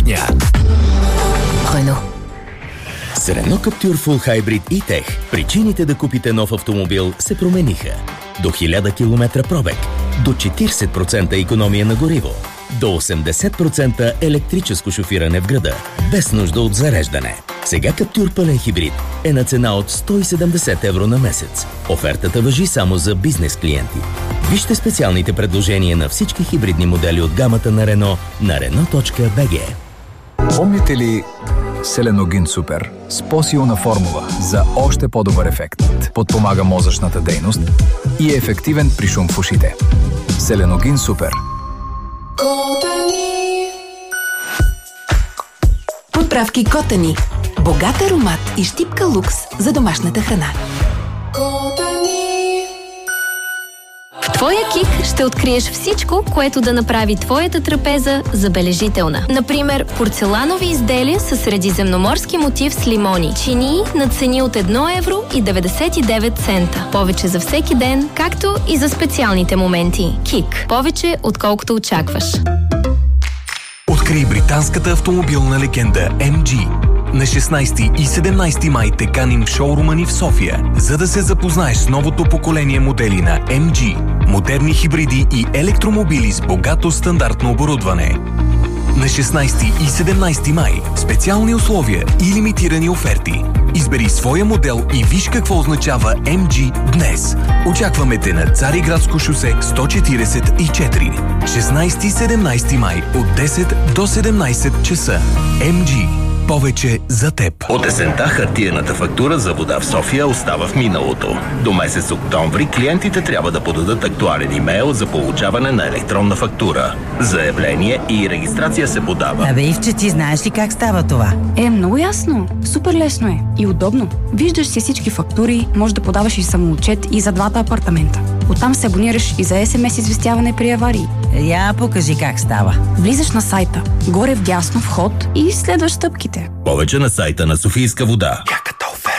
дня. Рено. С Renault Captur Full Hybrid E-Tech причините да купите нов автомобил се промениха. До 1000 км пробег, до 40% икономия на гориво, до 80% електрическо шофиране в града, без нужда от зареждане. Сега Captur пълен хибрид е на цена от 170 евро на месец. Офертата важи само за бизнес клиенти. Вижте специалните предложения на всички хибридни модели от гамата на Renault на Renault.bg. Помните ли Селеногин Супер с по-силна формула за още по-добър ефект? Подпомага мозъчната дейност и е ефективен при шум в ушите. Селеногин Супер. Подправки Котани. Богат аромат и щипка лукс за домашната храна. В твоя КИК ще откриеш всичко, което да направи твоята трапеза забележителна. Например, порцеланови изделия с средиземноморски мотив с лимони. Чинии на цени от 1,99 евро. Повече за всеки ден, както и за специалните моменти. КИК. Повече, отколкото очакваш. Открий британската автомобилна легенда MG. На 16 и 17 май те каним в шоурума ни в София, за да се запознаеш с новото поколение модели на MG. Модерни хибриди и електромобили с богато стандартно оборудване. На 16 и 17 май специални условия и лимитирани оферти. Избери своя модел и виж какво означава MG днес. Очакваме те на Цариградско шосе 144. 16 и 17 май от 10 до 17 часа. MG. Повече за теб. От есента хартиената фактура за вода в София остава в миналото. До месец октомври клиентите трябва да подадат актуален имейл за получаване на електронна фактура. Заявление и регистрация се подава. Абе, Ивче, ти знаеш ли как става това? Много ясно. Супер лесно е. И удобно. Виждаш си всички фактури, можеш да подаваш и самоотчет и за двата апартамента. Оттам се абонираш и за SMS известяване при аварии. Я покажи как става. Влизаш на сайта, горе вдясно вход и следваш стъпките. Повече на сайта на Софийска вода.